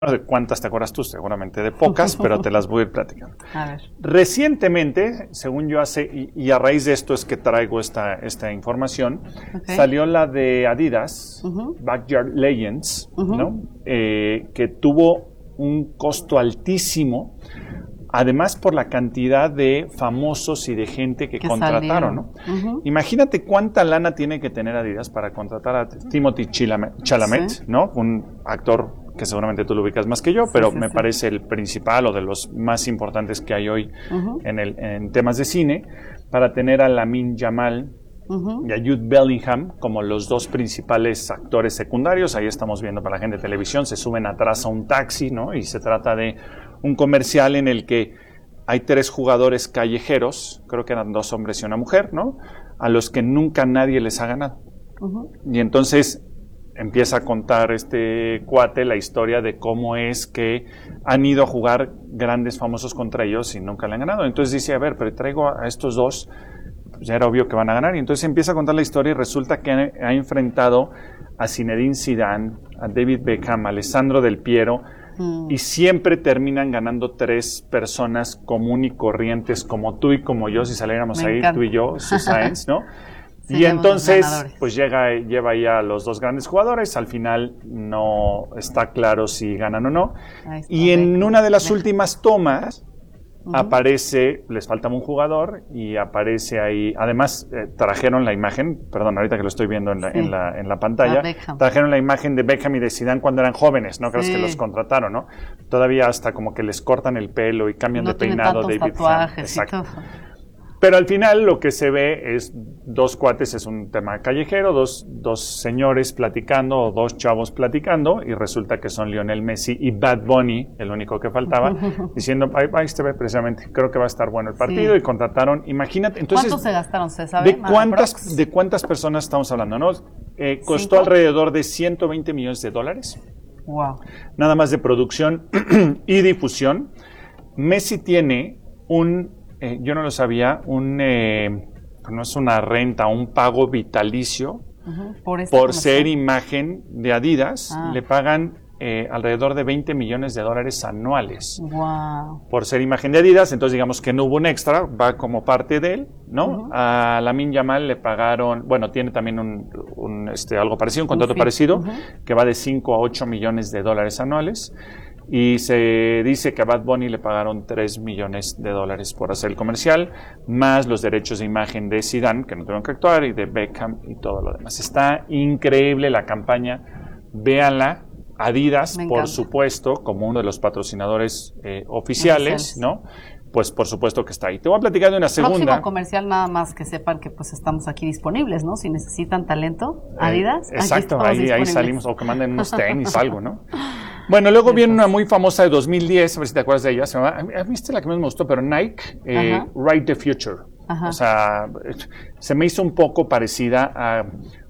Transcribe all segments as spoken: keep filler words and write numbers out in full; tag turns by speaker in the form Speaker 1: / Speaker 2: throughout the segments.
Speaker 1: de cuántas te acuerdas tú, seguramente de pocas, pero te las voy a ir platicando.
Speaker 2: A ver.
Speaker 1: Recientemente, según yo hace, y, y a raíz de esto es que traigo esta, esta información, okay. Salió la de Adidas, uh-huh. Backyard Legends, uh-huh. ¿no? Eh, que tuvo un costo altísimo, además por la cantidad de famosos y de gente que, que contrataron, ¿no? Uh-huh. Imagínate cuánta lana tiene que tener Adidas para contratar a Timothée Chalamet, sí. ¿no? Un actor que seguramente tú lo ubicas más que yo, pero sí, sí, me sí. parece el principal o de los más importantes que hay hoy uh-huh. en, el, en temas de cine, para tener a Lamine Yamal uh-huh. y a Jude Bellingham como los dos principales actores secundarios. Ahí estamos viendo para la gente de televisión, se suben atrás a un taxi, ¿no? Y se trata de un comercial en el que hay tres jugadores callejeros, creo que eran dos hombres y una mujer, ¿no? A los que nunca nadie les ha ganado. Uh-huh. Y entonces empieza a contar este cuate la historia de cómo es que han ido a jugar grandes famosos contra ellos y nunca le han ganado. Entonces dice, a ver, pero traigo a estos dos, pues ya era obvio que van a ganar. Y entonces empieza a contar la historia y resulta que ha, ha enfrentado a Zinedine Zidane, a David Beckham, a Alessandro Del Piero, mm. y siempre terminan ganando tres personas común y corrientes como tú y como yo, si saliéramos ahí tú y yo, sus Science, ¿no? Sí, y entonces, pues llega, lleva ya a los dos grandes jugadores, al final no está claro si ganan o no. Y en una de las últimas tomas uh-huh. aparece, les faltaba un jugador y aparece ahí, además eh, trajeron la imagen, perdón, ahorita que lo estoy viendo en la, sí. en la, en la pantalla, trajeron la imagen de Beckham y de Zidane cuando eran jóvenes, ¿no? Crees sí. que los contrataron, ¿no? Todavía hasta como que les cortan el pelo y cambian
Speaker 2: no
Speaker 1: de peinado.
Speaker 2: David
Speaker 1: Tatuajes Exacto. Pero al final lo que se ve es dos cuates, es un tema callejero, dos, dos señores platicando o dos chavos platicando y resulta que son Lionel Messi y Bad Bunny, el único que faltaba, diciendo, ahí, ahí se ve precisamente, creo que va a estar bueno el partido sí. y contrataron, imagínate. Entonces,
Speaker 2: ¿cuántos se gastaron, se sabe?
Speaker 1: ¿De cuántas, ¿De cuántas personas estamos hablando? ¿No? Eh, costó ¿Cinco? alrededor de ciento veinte millones de dólares.
Speaker 2: Wow.
Speaker 1: Nada más de producción y difusión. Messi tiene un... Eh, yo no lo sabía, un, eh, no es una renta, un pago vitalicio uh-huh. por, por ser imagen de Adidas. Ah. Le pagan eh, alrededor de veinte millones de dólares anuales
Speaker 2: wow.
Speaker 1: por ser imagen de Adidas. Entonces digamos que no hubo un extra, va como parte de él, ¿no? Uh-huh. A Lamine Yamal le pagaron, bueno, tiene también un, un este, algo parecido, un contrato un parecido, uh-huh. que va de cinco a ocho millones de dólares anuales. Y se dice que a Bad Bunny le pagaron tres millones de dólares por hacer el comercial, más los derechos de imagen de Zidane, que no tuvieron que actuar, y de Beckham y todo lo demás. Está increíble la campaña, véanla. Adidas, por supuesto, como uno de los patrocinadores eh, oficiales, ¿no? Pues por supuesto que está ahí. Te voy a platicar de una segunda.
Speaker 2: Próximo comercial, nada más que sepan que pues estamos aquí disponibles, ¿no? Si necesitan talento, Adidas.
Speaker 1: Eh, exacto, ahí, ahí salimos, o que manden unos tenis, algo, ¿no? Bueno, luego viene una muy famosa de dos mil diez, a ver si te acuerdas de ella, se llama, a mí esta es la que más me gustó, pero Nike, eh, Ride the Future. Ajá. O sea, se me hizo un poco parecida a...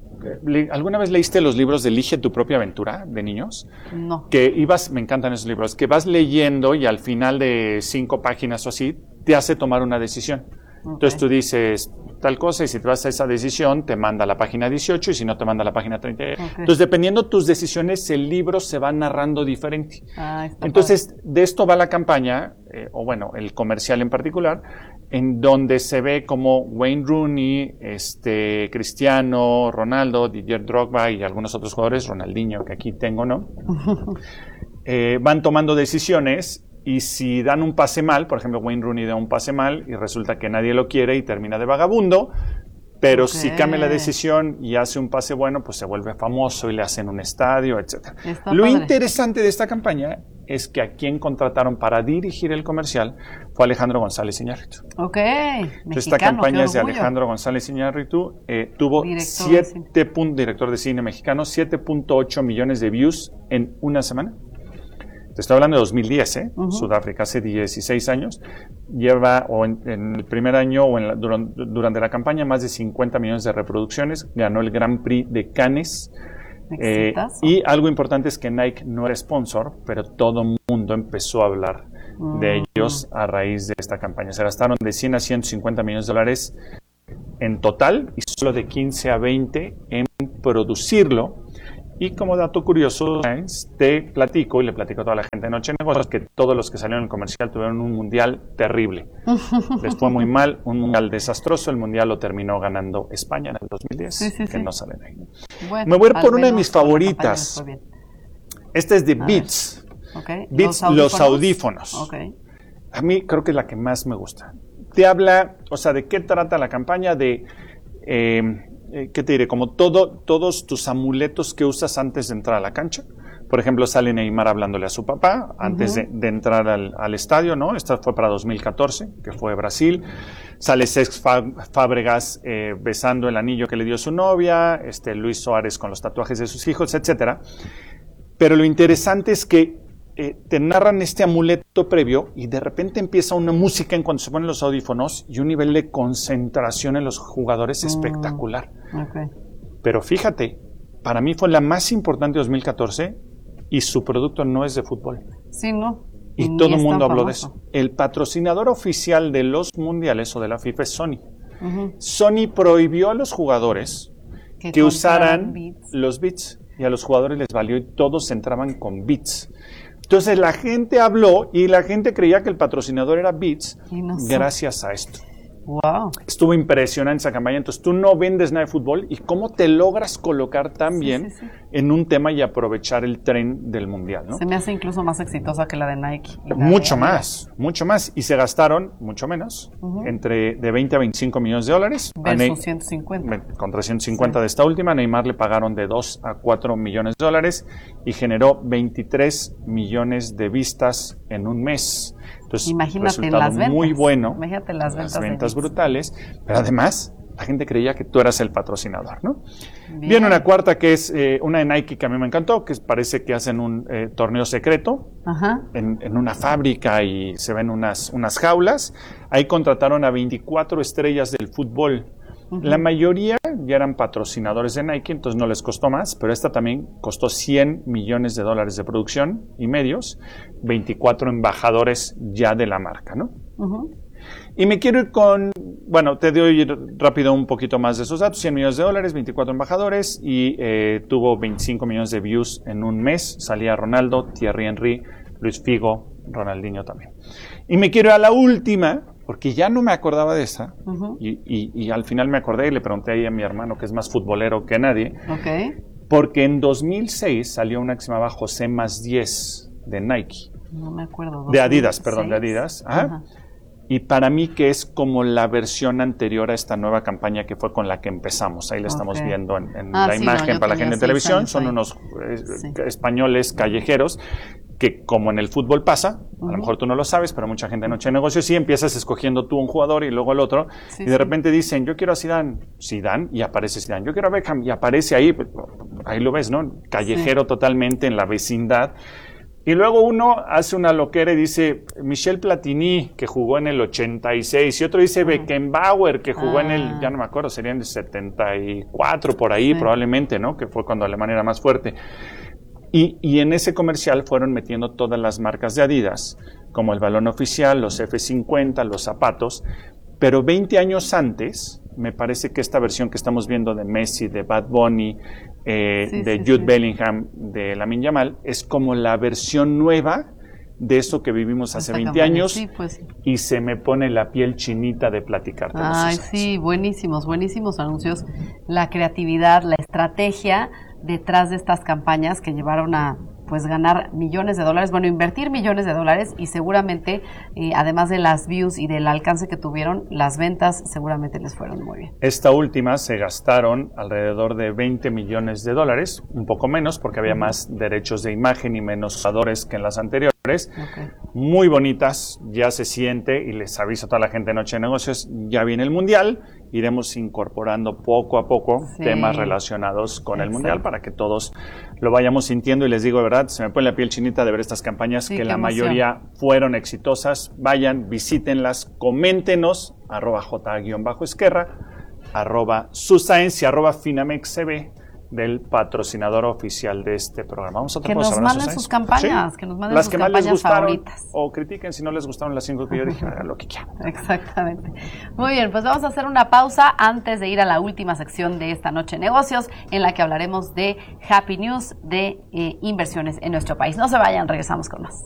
Speaker 1: ¿Alguna vez leíste los libros de Elige tu propia aventura de niños?
Speaker 2: No.
Speaker 1: Que ibas, me encantan esos libros, que vas leyendo y al final de cinco páginas o así, te hace tomar una decisión. Okay. Entonces tú dices tal cosa y si te vas a esa decisión te manda a la página dieciocho y si no te manda a la página treinta. Okay. Entonces dependiendo tus decisiones el libro se va narrando diferente.
Speaker 2: Ah,
Speaker 1: Entonces padre. De esto va la campaña, eh, o bueno, el comercial en particular, en donde se ve como Wayne Rooney, este, Cristiano, Ronaldo, Didier Drogba y algunos otros jugadores, Ronaldinho que aquí tengo, ¿no? eh, van tomando decisiones. Y si dan un pase mal, por ejemplo, Wayne Rooney da un pase mal y resulta que nadie lo quiere y termina de vagabundo, pero okay. si cambia la decisión y hace un pase bueno, pues se vuelve famoso y le hacen un estadio, etcétera. Lo padre. Interesante de esta campaña es que a quien contrataron para dirigir el comercial fue Alejandro González Iñárritu.
Speaker 2: Ok,
Speaker 1: Entonces, esta campaña es de Alejandro González Iñárritu, eh, tuvo siete puntos, director de cine mexicano, siete punto ocho millones de views en una semana. Te estoy hablando de dos mil diez, ¿eh? Uh-huh. Sudáfrica, hace dieciséis años. Lleva, o en, en el primer año o en la, durante, durante la campaña, más de cincuenta millones de reproducciones. Ganó el Grand Prix de Cannes. Eh, y algo importante es que Nike no era sponsor, pero todo el mundo empezó a hablar uh-huh. de ellos a raíz de esta campaña. Se gastaron de cien a ciento cincuenta millones de dólares en total y solo de quince a veinte en producirlo. Y como dato curioso, te platico, y le platico a toda la gente de Noche de Negocios, que todos los que salieron en el comercial tuvieron un mundial terrible. Les fue muy mal, un mundial desastroso. El mundial lo terminó ganando España en el dos mil diez,
Speaker 2: sí, sí,
Speaker 1: que
Speaker 2: sí.
Speaker 1: no salen ahí.
Speaker 2: Bueno,
Speaker 1: me voy a ir por una de mis favoritas. Esta es de
Speaker 2: a
Speaker 1: Beats.
Speaker 2: Okay.
Speaker 1: Beats, los audífonos. Los audífonos.
Speaker 2: Okay.
Speaker 1: A mí creo que es la que más me gusta. Te habla, o sea, ¿de qué trata la campaña? De... Eh, ¿qué te diré? Como todo, todos tus amuletos que usas antes de entrar a la cancha. Por ejemplo, sale Neymar hablándole a su papá antes uh-huh. de, de entrar al, al estadio, ¿no? Esta fue para dos mil catorce, que fue Brasil. Sale Cesc Fábregas eh, besando el anillo que le dio su novia, este, Luis Suárez con los tatuajes de sus hijos, etcétera. Pero lo interesante es que Eh, te narran este amuleto previo y de repente empieza una música en cuanto se ponen los audífonos y un nivel de concentración en los jugadores mm, espectacular.
Speaker 2: Okay.
Speaker 1: Pero fíjate, para mí fue la más importante de dos mil catorce y su producto no es de fútbol.
Speaker 2: Sí, ¿no?
Speaker 1: Y Ni todo el mundo habló famoso. de eso. El patrocinador oficial de los mundiales o de la FIFA es Sony. Uh-huh. Sony prohibió a los jugadores que, que usaran Beats. los Beats y a los jugadores les valió y todos entraban con Beats. Entonces la gente habló y la gente creía que el patrocinador era Beats no gracias a esto.
Speaker 2: Wow.
Speaker 1: Estuvo impresionante esa campaña. Entonces tú no vendes nada de fútbol y cómo te logras colocar tan bien sí, sí, sí. en un tema y aprovechar el tren del mundial, ¿no?
Speaker 2: Se me hace incluso más exitosa que la de Nike. La
Speaker 1: mucho
Speaker 2: de
Speaker 1: más, mucho más. Y se gastaron mucho menos, uh-huh. entre de veinte a veinticinco millones de dólares.
Speaker 2: Versus ciento cincuenta.
Speaker 1: Contra ciento cincuenta sí. de esta última. A Neymar le pagaron de dos a cuatro millones de dólares y generó veintitrés millones de vistas en un mes. Entonces,
Speaker 2: imagínate en las ventas.
Speaker 1: Muy bueno.
Speaker 2: Imagínate las ventas.
Speaker 1: Las ventas brutales. Pero además, la gente creía que tú eras el patrocinador, ¿no? Bien. Viene una cuarta que es eh, una de Nike que a mí me encantó, que parece que hacen un eh, torneo secreto Ajá. En, en una fábrica y se ven unas, unas jaulas. Ahí contrataron a veinticuatro estrellas del fútbol. Uh-huh. La mayoría ya eran patrocinadores de Nike, entonces no les costó más, pero esta también costó cien millones de dólares de producción y medios, veinticuatro embajadores ya de la marca, ¿no? Uh-huh. Y me quiero ir con, bueno, te doy rápido un poquito más de esos datos, cien millones de dólares, veinticuatro embajadores y eh, tuvo veinticinco millones de views en un mes, salía Ronaldo, Thierry Henry, Luis Figo, Ronaldinho también. Y me quiero ir a la última, porque ya no me acordaba de esa, uh-huh. y, y, y al final me acordé y le pregunté ahí a mi hermano, que es más futbolero que nadie,
Speaker 2: okay.
Speaker 1: porque en dos mil seis salió una que se llamaba José más diez de Nike.
Speaker 2: No me acuerdo.
Speaker 1: De Adidas, perdón, de Adidas. Ajá. Uh-huh. Y para mí que es como la versión anterior a esta nueva campaña que fue con la que empezamos. Ahí la estamos okay. viendo en, en ah, la sí, imagen no, para la gente de televisión. Son ahí. unos eh, sí. españoles callejeros que, como en el fútbol pasa, uh-huh. a lo mejor tú no lo sabes, pero mucha gente en Noche de Negocios sí, empiezas escogiendo tú un jugador y luego el otro, sí, y de sí. repente dicen, yo quiero a Zidane, Zidane, y aparece Zidane, yo quiero a Beckham, y aparece ahí, ahí lo ves, ¿no? Callejero sí. totalmente en la vecindad. Y luego uno hace una loquera y dice Michel Platini, que jugó en el ochenta y seis, y otro dice Beckenbauer, que jugó ah. en el, ya no me acuerdo, serían el setenta y cuatro, por ahí sí. probablemente, ¿no? Que fue cuando Alemania era más fuerte. Y, y en ese comercial fueron metiendo todas las marcas de Adidas, como el balón oficial, los F cincuenta, los zapatos, pero veinte años antes, me parece que esta versión que estamos viendo de Messi, de Bad Bunny, eh, sí, de sí, Jude sí. Bellingham, de Lamine Yamal, es como la versión nueva de eso que vivimos hace veinte campaña. años,
Speaker 2: sí, pues, sí.
Speaker 1: y se me pone la piel chinita de platicarte.
Speaker 2: Ay, sí, buenísimos, buenísimos anuncios. La creatividad, la estrategia detrás de estas campañas que llevaron a pues ganar millones de dólares, bueno, invertir millones de dólares y seguramente, eh, además de las views y del alcance que tuvieron, las ventas seguramente les fueron muy bien.
Speaker 1: Esta última se gastaron alrededor de veinte millones de dólares, un poco menos porque había uh-huh. más derechos de imagen y menos usadores que en las anteriores. Okay. Muy bonitas, ya se siente, y les aviso a toda la gente de Noche de Negocios, ya viene el Mundial, iremos incorporando poco a poco sí. temas relacionados con Exacto. el Mundial para que todos lo vayamos sintiendo, y les digo de verdad, se me pone la piel chinita de ver estas campañas sí, que la emoción. mayoría fueron exitosas. Vayan, visítenlas, coméntenos, arroba j-esquerra, arroba suscience, arroba finamexcb, del patrocinador oficial de este programa. Vamos a otro
Speaker 2: que nos
Speaker 1: abrazos,
Speaker 2: manden
Speaker 1: ¿eh?
Speaker 2: sus campañas,
Speaker 1: ¿Sí?
Speaker 2: que nos manden
Speaker 1: las
Speaker 2: sus
Speaker 1: que más les
Speaker 2: campañas
Speaker 1: gustaron,
Speaker 2: favoritas.
Speaker 1: o critiquen si no les gustaron las cinco que yo dije, hagan lo que quieran.
Speaker 2: Exactamente. Muy bien, pues vamos a hacer una pausa antes de ir a la última sección de esta noche de negocios, en la que hablaremos de Happy News de eh, inversiones en nuestro país. No se vayan, regresamos con más.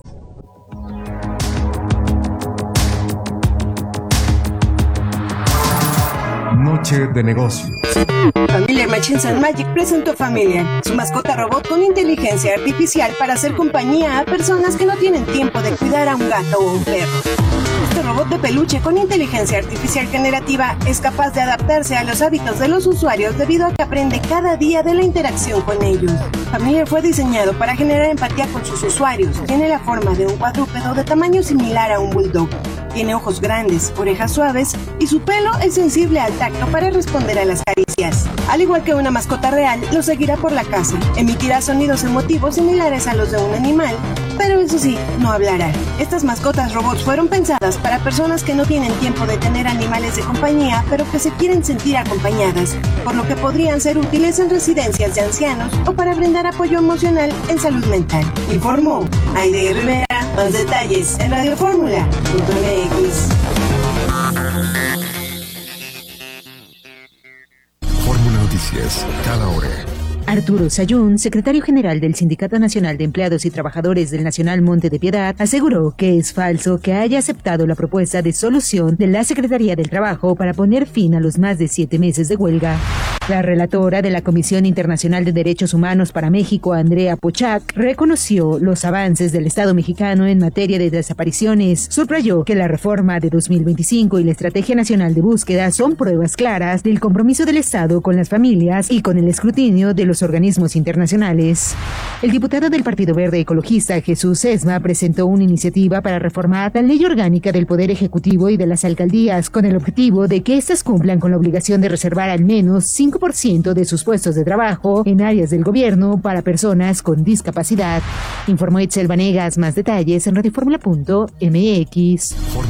Speaker 3: Noche de negocios.
Speaker 4: Familiar Machines and Magic presentó Familiar, su mascota robot con inteligencia artificial para hacer compañía a personas que no tienen tiempo de cuidar a un gato o un perro. Este robot de peluche con inteligencia artificial generativa es capaz de adaptarse a los hábitos de los usuarios debido a que aprende cada día de la interacción con ellos. Familiar fue diseñado para generar empatía con sus usuarios. Tiene la forma de un cuadrúpedo de tamaño similar a un bulldog. Tiene ojos grandes, orejas suaves y su pelo es sensible al tacto para responder a las caricias. Al igual que una mascota real, lo seguirá por la casa. Emitirá sonidos emotivos similares a los de un animal, pero eso sí, no hablará. Estas mascotas robots fueron pensadas para personas que no tienen tiempo de tener animales de compañía, pero que se quieren sentir acompañadas, por lo que podrían ser útiles en residencias de ancianos o para brindar apoyo emocional en salud mental. Informó Aide Rivera. Más detalles en radioformula punto m x.
Speaker 3: Fórmula Noticias, cada hora.
Speaker 5: Arturo Sayún, secretario general del Sindicato Nacional de Empleados y Trabajadores del Nacional Monte de Piedad, aseguró que es falso que haya aceptado la propuesta de solución de la Secretaría del Trabajo para poner fin a los más de siete meses de huelga. La relatora de la Comisión Internacional de Derechos Humanos para México, Andrea Pochac, reconoció los avances del Estado mexicano en materia de desapariciones. Subrayó que la reforma de dos mil veinticinco y la Estrategia Nacional de Búsqueda son pruebas claras del compromiso del Estado con las familias y con el escrutinio de los organismos internacionales. El diputado del Partido Verde Ecologista, Jesús Sesma, presentó una iniciativa para reformar la ley orgánica del Poder Ejecutivo y de las alcaldías, con el objetivo de que éstas cumplan con la obligación de reservar al menos cinco por ciento de sus puestos de trabajo en áreas del gobierno para personas con discapacidad. Informó Itzel Vanegas. Más detalles en radioformula punto m x.